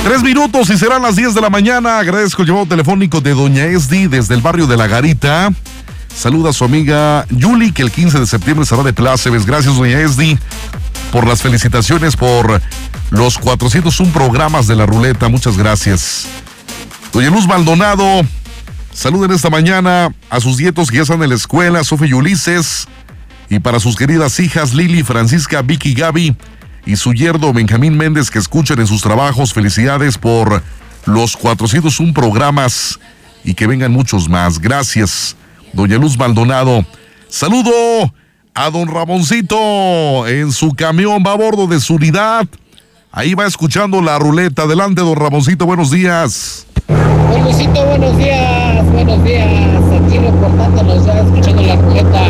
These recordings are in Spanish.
3 minutos y serán las 10 de la mañana. Agradezco el llamado telefónico de doña Esdi desde el barrio de La Garita. Saluda a su amiga Yuli, que el 15 de septiembre estará de plácemes. Gracias, doña Esdi, por las felicitaciones por los 401 programas de la ruleta. Muchas gracias. Doña Luz Maldonado, saluden esta mañana a sus nietos que ya están en la escuela, Sofía y Ulises, y para sus queridas hijas Lili, Francisca, Vicky y Gaby, y su yerno Benjamín Méndez, que escuchan en sus trabajos. Felicidades por los 401 programas y que vengan muchos más. Gracias, doña Luz Maldonado. Saludo a don Ramoncito en su camión, va a bordo de su unidad. Ahí va escuchando la ruleta. Adelante, don Ramoncito, buenos días. Don Luisito, buenos días. Aquí reportándonos, ya escuchando la ruleta.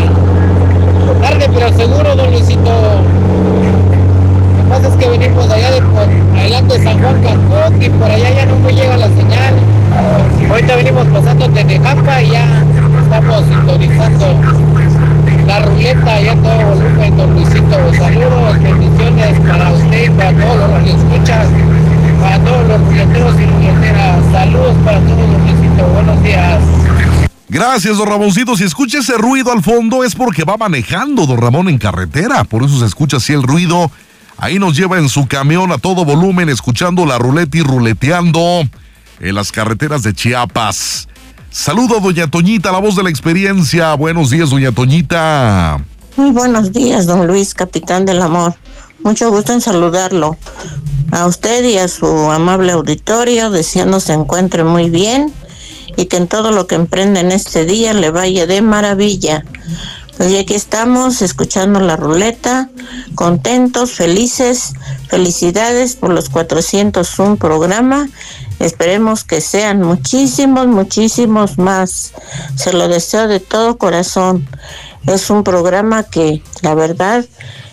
Tarde pero seguro, don Luisito. Lo que pasa es que venimos allá de por adelante de San Juan Cancún y por allá ya no me llega la señal. Ahorita venimos pasando Tenejapa y ya estamos sintonizando la ruleta ya a todo volumen, don Luisito. Saludos, bendiciones para usted y para todos los radioescuchas, para todos los ruleteros y ruleteras. Saludos para todos, don Luisito. Buenos días. Gracias, don Ramoncito. Si escucha ese ruido al fondo es porque va manejando don Ramón en carretera. Por eso se escucha así el ruido. Ahí nos lleva en su camión a todo volumen, escuchando la ruleta y ruleteando en las carreteras de Chiapas. Saludo a doña Toñita, la voz de la experiencia. Buenos días, doña Toñita. Muy buenos días, don Luis, capitán del amor. Mucho gusto en saludarlo. A usted y a su amable auditorio, deseando se encuentre muy bien y que en todo lo que emprenda en este día le vaya de maravilla. Pues ya aquí estamos escuchando la ruleta, contentos, felices, felicidades por los 401 programa. Esperemos que sean muchísimos más. Se lo deseo de todo corazón. Es un programa que, la verdad,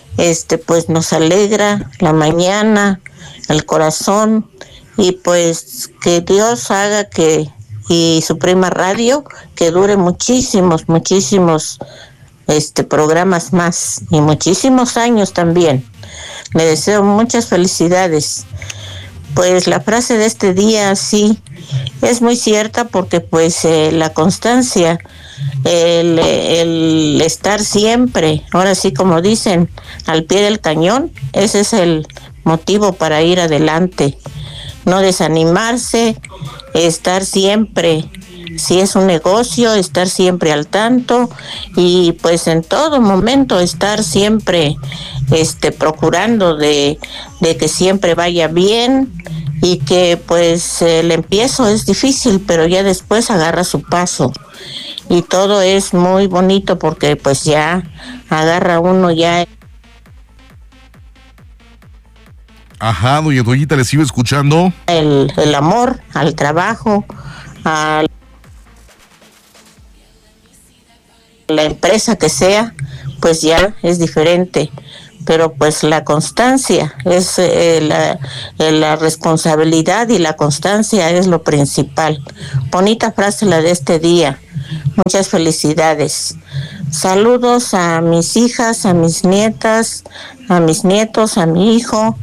pues nos alegra la mañana, el corazón, y pues que Dios haga y su prima radio, que dure muchísimos programas más y muchísimos años también. Le deseo muchas felicidades. Pues la frase de este día sí es muy cierta, porque pues la constancia, el estar siempre, ahora sí como dicen, al pie del cañón, ese es el motivo para ir adelante. No desanimarse, estar siempre, si es un negocio, estar siempre al tanto y pues en todo momento estar siempre procurando de que siempre vaya bien, y que pues el empiezo es difícil, pero ya después agarra su paso y todo es muy bonito, porque pues ya agarra uno ya. Ajá, doña Toñita, le sigo escuchando. El amor al trabajo, a la empresa que sea, pues ya es diferente. Pero pues la constancia es la responsabilidad, y la constancia es lo principal. Bonita frase la de este día. Muchas felicidades. Saludos a mis hijas, a mis nietas, a mis nietos, a mi hijo.